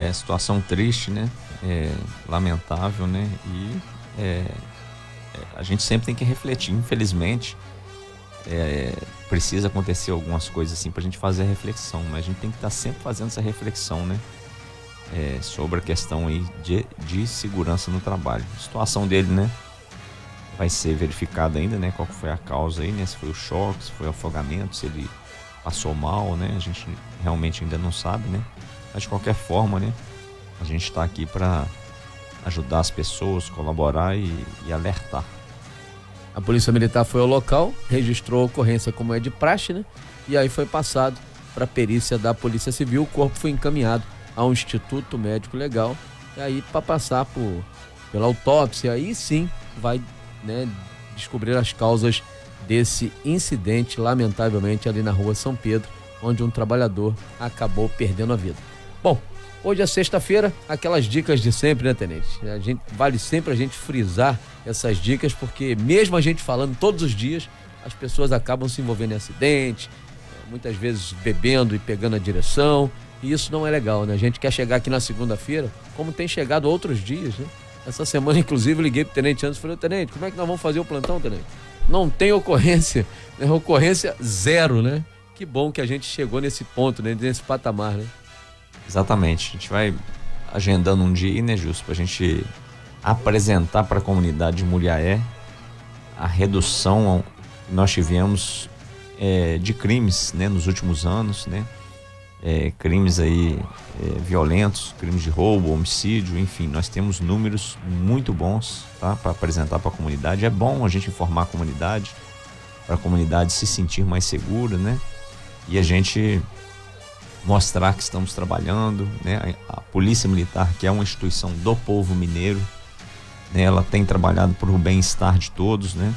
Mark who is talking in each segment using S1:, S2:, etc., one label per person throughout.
S1: situação triste, né? Lamentável, né? E a gente sempre tem que refletir, infelizmente. Precisa acontecer algumas coisas assim pra gente fazer a reflexão, mas a gente tem que estar sempre fazendo essa reflexão, né? Sobre a questão aí de segurança no trabalho. A situação dele, né? Vai ser verificada ainda, né? Qual foi a causa aí, né? Se foi o choque, se foi o afogamento, se ele passou mal, né? A gente realmente ainda não sabe, né? Mas de qualquer forma, né? A gente está aqui para ajudar as pessoas, colaborar e alertar.
S2: A Polícia Militar foi ao local, registrou a ocorrência como é de praxe, né? E aí foi passado para a perícia da Polícia Civil. O corpo foi encaminhado ao Instituto Médico Legal. E aí, para passar pela autópsia, aí sim vai, né, descobrir as causas desse incidente, lamentavelmente, ali na rua São Pedro, onde um trabalhador acabou perdendo a vida. Bom, hoje é sexta-feira, aquelas dicas de sempre, né, Tenente? Vale sempre a gente frisar essas dicas, porque mesmo a gente falando todos os dias, as pessoas acabam se envolvendo em acidente, muitas vezes bebendo e pegando a direção, e isso não é legal, né? A gente quer chegar aqui na segunda-feira, como tem chegado outros dias, né? Essa semana, inclusive, eu liguei pro Tenente antes e falei: Tenente, como é que nós vamos fazer o plantão, Tenente? Não tem ocorrência, né? Ocorrência zero, né? Que bom que a gente chegou nesse ponto, né? Nesse patamar, né?
S1: Exatamente, a gente vai agendando um dia, né, Justo, pra gente apresentar para a comunidade de Muriaé a redução que nós tivemos de crimes, né, nos últimos anos, né? Crimes aí violentos, crimes de roubo, homicídio, enfim, nós temos números muito bons, tá, para apresentar para a comunidade. É bom a gente informar a comunidade, para a comunidade se sentir mais segura, né? E a gente mostrar que estamos trabalhando, né? A Polícia Militar, que é uma instituição do povo mineiro, né? Ela tem trabalhado para o bem-estar de todos, né?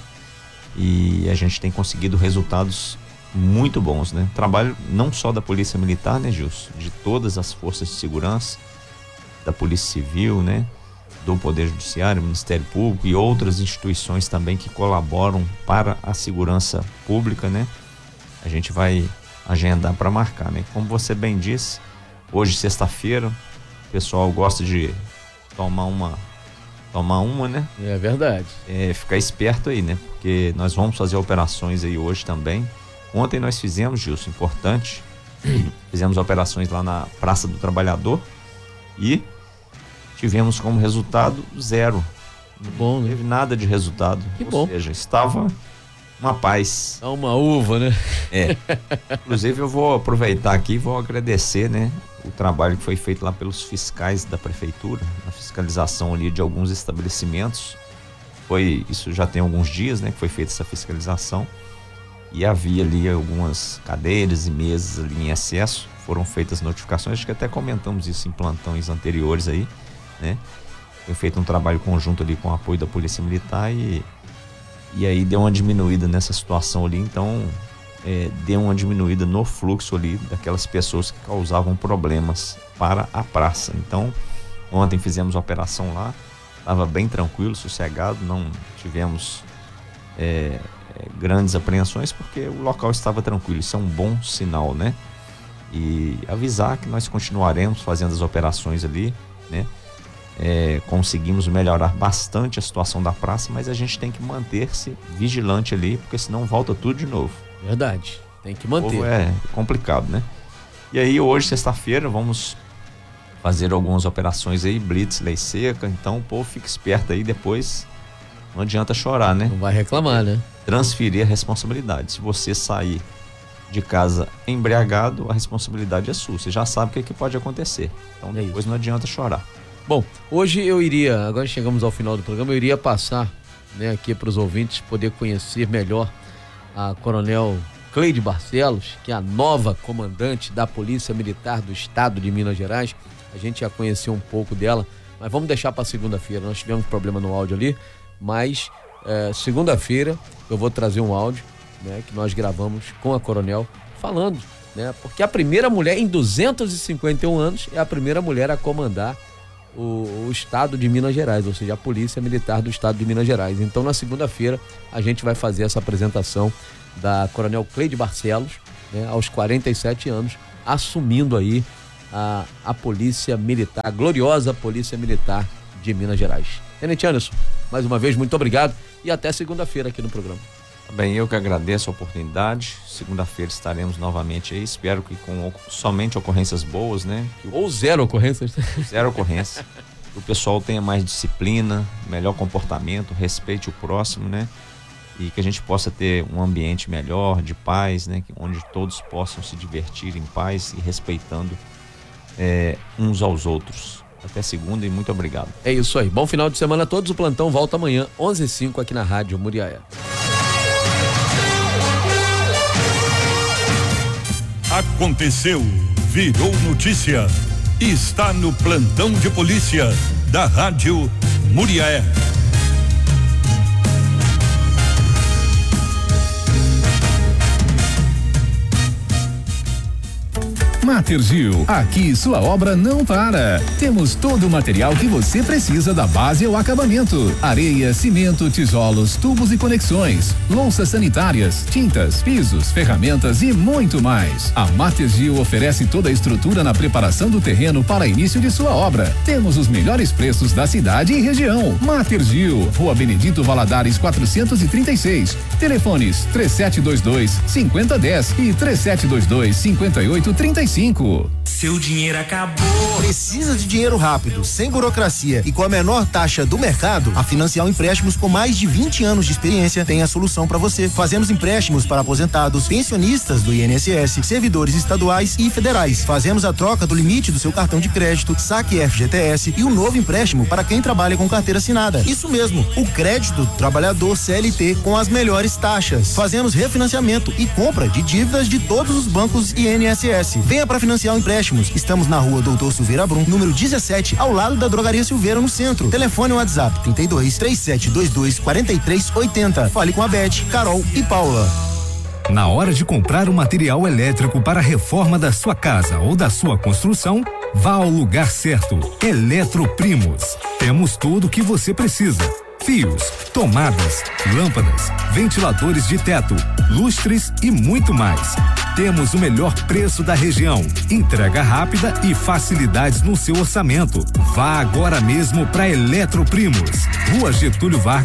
S1: E a gente tem conseguido resultados muito bons, né? Trabalho não só da Polícia Militar, né, Gilson? De todas as forças de segurança, da Polícia Civil, né? Do Poder Judiciário, Ministério Público e outras instituições também que colaboram para a segurança pública, né? A gente vai agendar para marcar, né? Como você bem disse, hoje, sexta-feira, o pessoal gosta de tomar uma, né?
S2: É verdade.
S1: Ficar esperto aí, né? Porque nós vamos fazer operações aí hoje também. Ontem nós fizemos, Gilson, importante, fizemos operações lá na Praça do Trabalhador e tivemos como resultado zero.
S2: Bom, né?
S1: Não teve nada de resultado.
S2: Que
S1: Ou
S2: bom.
S1: seja, estava uma paz.
S2: Dá uma uva, né?
S1: Inclusive eu vou aproveitar aqui e vou agradecer, né, o trabalho que foi feito lá pelos fiscais da prefeitura, na fiscalização ali de alguns estabelecimentos. Isso já tem alguns dias, né, que foi feita essa fiscalização. E havia ali algumas cadeiras e mesas ali em excesso, foram feitas notificações, acho que até comentamos isso em plantões anteriores aí, né? Foi feito um trabalho conjunto ali com o apoio da Polícia Militar e aí deu uma diminuída nessa situação ali, então deu uma diminuída no fluxo ali daquelas pessoas que causavam problemas para a praça. Então, ontem fizemos a operação lá, estava bem tranquilo, sossegado, não tivemos grandes apreensões porque o local estava tranquilo. Isso é um bom sinal, né? E avisar que nós continuaremos fazendo as operações ali, né? Conseguimos melhorar bastante a situação da praça, mas a gente tem que manter-se vigilante ali, porque senão volta tudo de novo.
S2: Verdade, tem que manter.
S1: É complicado, né? E aí hoje, sexta-feira, vamos fazer algumas operações aí, blitz, lei seca, então o povo fica esperto aí, depois não adianta chorar, né?
S2: Não vai reclamar, né?
S1: Transferir a responsabilidade. Se você sair de casa embriagado, a responsabilidade é sua. Você já sabe o que pode acontecer. Então depois não adianta chorar.
S2: Bom, hoje agora chegamos ao final do programa, eu iria passar, né, aqui para os ouvintes poder conhecer melhor a Coronel Cleide Barcelos, que é a nova comandante da Polícia Militar do Estado de Minas Gerais. A gente já conheceu um pouco dela, mas vamos deixar para segunda-feira. Nós tivemos problema no áudio ali, mas segunda-feira eu vou trazer um áudio, né, que nós gravamos com a Coronel falando, né, porque a primeira mulher em 251 anos é a primeira mulher a comandar o Estado de Minas Gerais, ou seja, a Polícia Militar do Estado de Minas Gerais. Então, na segunda-feira, a gente vai fazer essa apresentação da Coronel Cleide Barcelos, né, aos 47 anos, assumindo aí a Polícia Militar, a gloriosa Polícia Militar de Minas Gerais. Tenente Anderson, mais uma vez, muito obrigado e até segunda-feira aqui no programa.
S1: Bem, eu que agradeço a oportunidade. Segunda-feira estaremos novamente aí. Espero que com somente ocorrências boas, né?
S2: Ou zero ocorrências.
S1: Zero ocorrência. Que o pessoal tenha mais disciplina, melhor comportamento, respeite o próximo, né? E que a gente possa ter um ambiente melhor, de paz, né? Onde todos possam se divertir em paz e respeitando uns aos outros. Até segunda e muito obrigado.
S2: É isso aí. Bom final de semana a todos. O plantão volta amanhã, 11h05 aqui na Rádio Muriaé.
S3: Aconteceu, virou notícia. Está no plantão de polícia da Rádio Muriaé.
S4: Matergil, aqui sua obra não para. Temos todo o material que você precisa da base ao acabamento: areia, cimento, tijolos, tubos e conexões, louças sanitárias, tintas, pisos, ferramentas e muito mais. A Matergil oferece toda a estrutura na preparação do terreno para início de sua obra. Temos os melhores preços da cidade e região. Matergil, Rua Benedito Valadares 436. Telefones 3722-5010 e 3722-5835.
S5: Seu dinheiro acabou.
S6: Precisa de dinheiro rápido, sem burocracia e com a menor taxa do mercado? A Financial Empréstimos, com mais de 20 anos de experiência, tem a solução para você. Fazemos empréstimos para aposentados, pensionistas do INSS, servidores estaduais e federais. Fazemos a troca do limite do seu cartão de crédito, saque FGTS e um novo empréstimo para quem trabalha com carteira assinada. Isso mesmo, o crédito do trabalhador CLT com as melhores taxas. Fazemos refinanciamento e compra de dívidas de todos os bancos INSS. Venha para Financial Empréstimos. Estamos na Rua Doutor Silveira Brum, número 17, ao lado da Drogaria Silveira, no centro. Telefone WhatsApp 32-3722-4380. Fale com a Beth, Carol e Paula.
S7: Na hora de comprar um material elétrico para a reforma da sua casa ou da sua construção, vá ao lugar certo. Eletroprimos. Temos tudo o que você precisa: fios, tomadas, lâmpadas, ventiladores de teto, lustres e muito mais. Temos o melhor preço da região, entrega rápida e facilidades no seu orçamento. Vá agora mesmo para Eletroprimos, Rua Getúlio Vargas.